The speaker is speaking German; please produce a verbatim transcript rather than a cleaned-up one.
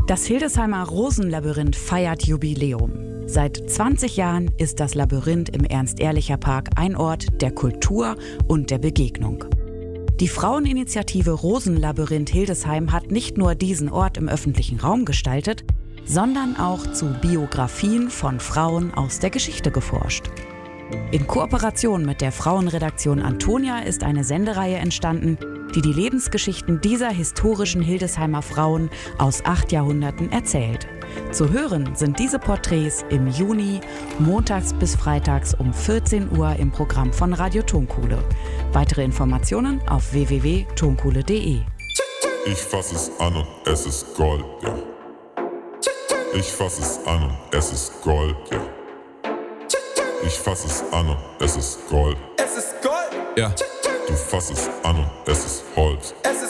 Das Hildesheimer Rosenlabyrinth feiert Jubiläum. Seit zwanzig Jahren ist das Labyrinth im Ernst-Ehrlicher-Park ein Ort der Kultur und der Begegnung. Die Fraueninitiative Rosenlabyrinth Hildesheim hat nicht nur diesen Ort im öffentlichen Raum gestaltet, sondern auch zu Biografien von Frauen aus der Geschichte geforscht. In Kooperation mit der Frauenredaktion Antonia ist eine Sendereihe entstanden, die die Lebensgeschichten dieser historischen Hildesheimer Frauen aus acht Jahrhunderten erzählt. Zu hören sind diese Porträts im Juni, montags bis freitags um vierzehn Uhr im Programm von Radio Tonkuhle. Weitere Informationen auf w w w punkt tonkuhle punkt de. Ich fass es an und es ist Gold, ja. Ich fass es an und es ist Gold, ja. Ich fass es an und es ist Gold. Es ist Gold. Ja. Du fass es an und es ist Holz. Es ist